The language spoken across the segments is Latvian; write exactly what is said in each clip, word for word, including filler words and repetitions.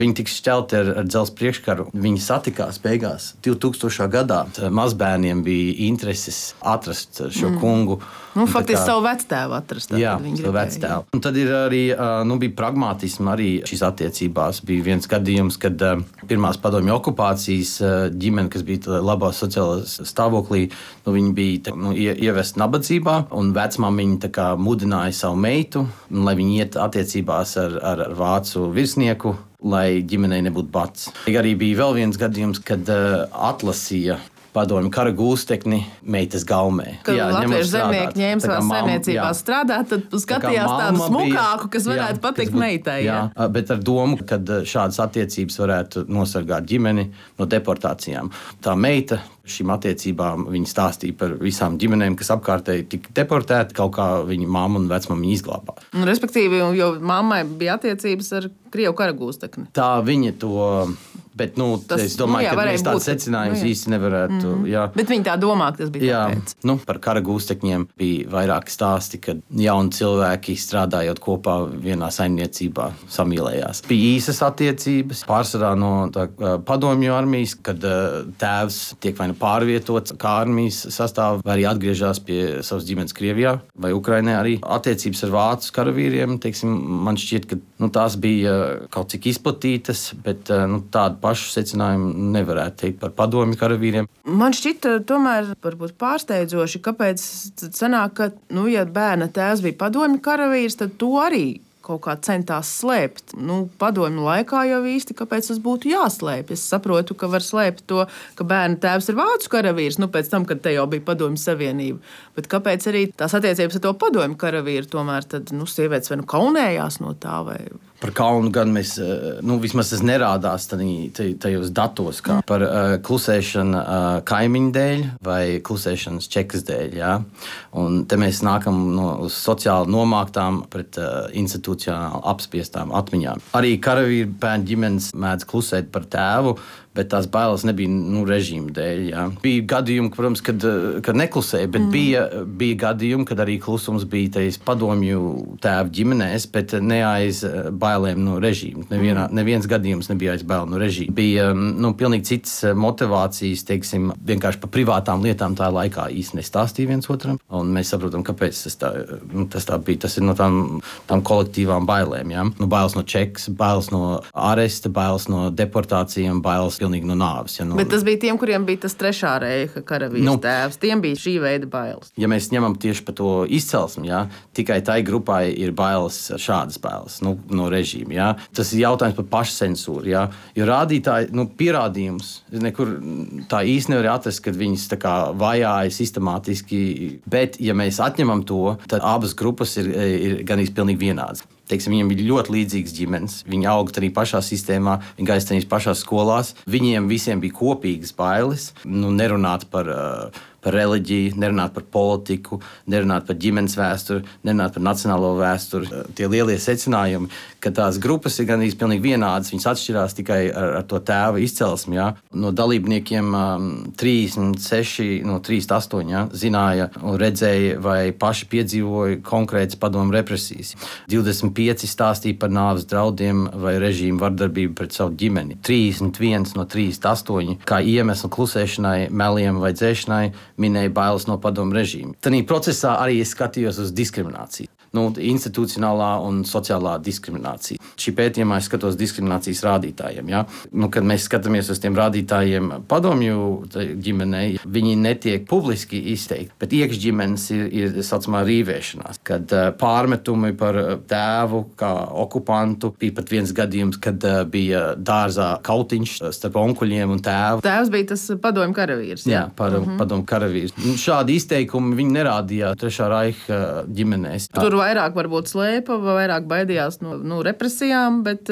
Viņi tika šķelti ar, ar dzelzceļa priekškaru. Viņi satikās beigās divtūkstošā gadā. Mazbērniem bija intereses atrast šo mm. kungu. Nu, faktiski kā... savu vectēvu atrast. Jā, savu vectēvu. Un tad ir arī nu, bija pragmatisms arī šīs attiecībās. Bija viens gadījums, kad pirmās padomju okupācijas ģimene, kas bija labā sociālā stāvoklī, nu, viņi bija nu, ievest nabadzībā, un vecmāmiņa mudināja savu meitu, lai viņi iet attiecībās ar, ar, ar vācu virsnieku, lai ģimenei nebūtu bats. Arī bija vēl viens gadījums, kad uh, atlasīja padomju kara gūstekni meitas gaumē. Kad latviešu zemnieki ņēma savā saimniecībā strādāt, tad skatījās tā tādu smukāku, kas varētu jā, patikt būt, meitai. Jā. Jā, bet ar domu, ka šādas attiecības varētu nosargāt ģimeni no deportācijām. Tā meita šīm attiecībām viņa stāstīja par visām ģimenēm, kas apkārtēji tika deportēti, kaut kā viņa mamma un vecmamma izglābā. Un, respektīvi, jo mammai bija attiecības ar Krievu kara gūstekni. Tā viņa to, bet nu, tas, es domāju, nu, jā, ka mēs tāds secinājums nu, īsti nevarētu. Mm-hmm. Jā. Bet viņi tā domā, ka tas bija jā, tāpēc. Nu, par kara gūstekņiem bija vairāki stāsti, kad jauni cilvēki strādājot kopā vienā saimniecībā samīlējās. Bija īsas attiecības, pārsvarā no tā, padomju armijas, kad tēvs tiek vai nu pārvietots kā armijas sastāvā, vai arī atgriežas pie savas ģimenes Krievijā vai Ukrainā. Arī attiecības ar vācu karavīriem, teiksim, man šķiet, ka nu, tās bija kaut cik izplatītas, bet nu, tādu pašu secinājumu nevarētu teikt par padomju karavīriem. Man šķita tomēr varbūt pārsteidzoši, kāpēc sanāk, ka, nu, ja bērna tēvs bija padomju karavīrs, tad to arī kaut kā centās slēpt. Nu, padomju laikā jau īsti, kāpēc tas būtu jāslēp. Es saprotu, ka var slēpt to, ka bērna tēvs ir vācu karavīrs, nu, pēc tam, kad te jau bija padomju savienība. Bet kāpēc arī tās attiecības ar to padomju karavīru tomēr tad, nu, sievietes vai nu kaunējās no tā vai... Par kaunu gan mēs, nu, vismaz tas nerādās tajos datos, kā par uh, klusēšanu uh, kaimiņu dēļ vai klusēšanas čekas dēļ. Jā. Un te mēs nākam no, uz sociāli nomāktām pret uh, institucionāli apspiestām atmiņām. Arī karavīru bērnu ģimenes mēdz klusēt par tēvu, bet tās bailes nebija nu, režīma dēļ. Jā. Bija gadījumi, protams, kad, kad neklusēja, bet mm. bija, bija gadījumi, kad arī klusums bija tajās padomju tēvu ģimenēs, bet ne aiz bailēm no režīma. Nevienā, neviens gadījums nebija aiz bailēm no režīma. Bija nu, pilnīgi citas motivācijas, teiksim, vienkārši par privātām lietām tā laikā īsti nestāstīja viens otram. Un mēs saprotam, kāpēc tas tā, nu, tas tā bija. Tas ir no tām, tām kolektīvām bailēm. Jā. Nu, bailes no čekas, bailes no aresta, bailes no deportācijām, bailes pilnīgi no nāves. Ja, no... Bet tas bija tiem, kuriem bija tas trešā reiha karavīrs nu, tēvs. Tiem bija šī veida bailes. Ja mēs ņemam tieši par to izcelsmi, ja, tikai tai grupai ir bailes, šādas bailes nu, no režīma. Ja. Tas ir jautājums par pašcensūru. Ja. Jo rādītāji, nu, pierādījums nekur tā īsti nevar atrast, kad viņas tā kā vajāja sistemātiski. Bet, ja mēs atņemam to, tad abas grupas ir, ir ganīs pilnīgi vienādas. Teiksim, viņiem bija ļoti līdzīgas ģimenes. Viņi auga arī pašā sistēmā, viņi gāja arī pašās skolās. Viņiem visiem bija kopīgas bailes, nu, nerunāt par, uh, par reliģiju, nerunāt par politiku, nerunāt par ģimenes vēsturi, nerunāt par nacionālo vēsturi. Tie lielie secinājumi, ka tās grupas ir gandrīz pilnīgi vienādas, viņas atšķirās tikai ar, ar to tēva izcelsmi. Ja? No dalībniekiem um, trīsdesmit seši no trīsdesmit astoņi ja? Zināja un redzēja vai paši piedzīvoja konkrētas padomu represijas. divdesmit pieci stāstīja par nāves draudiem vai režīmu vardarbību pret savu ģimeni. trīsdesmit viens no trīsdesmit astoņi kā iemeslu klusēšanai, meliem vai dzēšanai minēja bailes no padomu režīma. Tanī procesā arī es skatījos uz diskrimināciju. Nu, institucionālā un sociālā diskriminācija. Šī pētījumā es skatos diskriminācijas rādītājiem. Ja? Nu, kad mēs skatāmies uz tiem rādītājiem padomju ģimenei, viņi netiek publiski izteikti, bet iekšģimenes ir, ir saucamā rīvēšanās. Kad uh, pārmetumi par tēvu kā okupantu, bija pat viens gadījums, kad uh, bija dārzā kautiņš starp onkuļiem un tēvu. Tēvs bija tas padomju karavīrs. Jā, par, mm-hmm. padomju karavīrs. Šādi izteikumi viņi nerādīja Trešā Reiha ģimenēs. Tur vairāk varbūt slēpa, vairāk baidījās no, no represijām, bet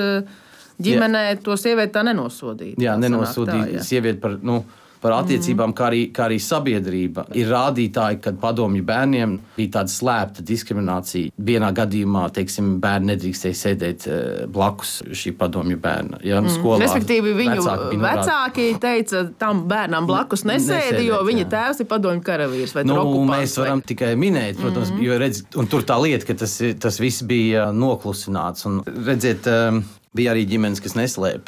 ģimenē jā. To sievieti tā nenosodīja. Jā, nenosodīja sievieti par, nu, par attiecībām, mm. kā, arī, kā arī sabiedrība. Ir rādītāji, kad padomju bērniem bija tāda slēpta diskriminācija. Vienā gadījumā, teiksim, bērni nedrīkstēja sēdēt blakus šī padomju bērna. Ja, mm. skolā, respektīvi, viņu vecāki, vecāki teica, tam bērnam blakus nesēdi, jo viņa jā. Tēvs ir padomju karavīrs vai nu, okupants. Mēs varam vai... tikai minēt, protams, mm. jo redz, un tur tā lieta, ka tas, tas viss bija noklusināts. Un redziet, Bija arī ģimenes, kas neslēpa